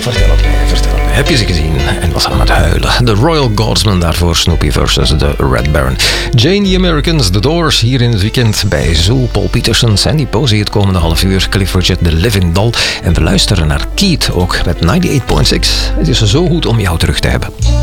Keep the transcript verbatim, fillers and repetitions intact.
vertel het mij, vertel het mij. Heb je ze gezien en was aan het huilen? De Royal Guardsmen, daarvoor Snoopy versus de Red Baron. Jane the Americans, The Doors, hier in het weekend bij Zoo. Paul Peterson, Sandy Posey het komende half uur. Cliff Richard, The Living Doll. En we luisteren naar Keith, ook met negenennegentig komma zes. Het is zo goed om jou terug te hebben.